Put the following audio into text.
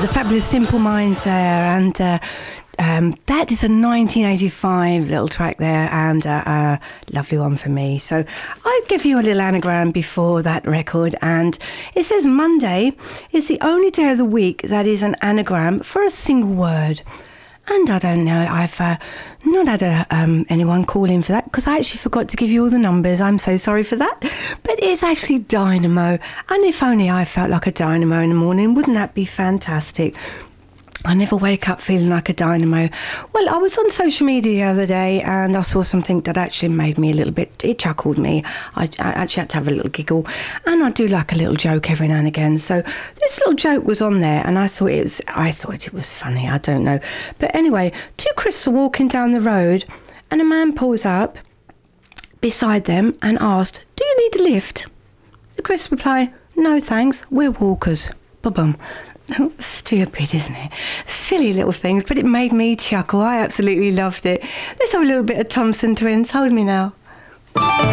The Fabulous Simple Minds there, and that is a 1985 little track there, and a lovely one for me. So I'll give you a little anagram before that record, and it says Monday is the only day of the week that is an anagram for a single word. And I don't know, I've not had anyone call in for that, because I actually forgot to give you all the numbers. I'm so sorry for that. But it's actually dynamo. And if only I felt like a dynamo in the morning, wouldn't that be fantastic? I never wake up feeling like a dynamo. Well, I was on social media the other day and I saw something that actually made me a little bit, it chuckled me. I actually had to have a little giggle, and I do like a little joke every now and again. So this little joke was on there and I thought it was funny. I don't know. But anyway, two Chris are walking down the road and a man pulls up beside them and asked, "Do you need a lift?" The Chris reply, "No thanks, we're walkers." Ba-bum. Stupid, isn't it? Silly little things, but it made me chuckle. I absolutely loved it. Let's have a little bit of Thompson Twins. Hold me now.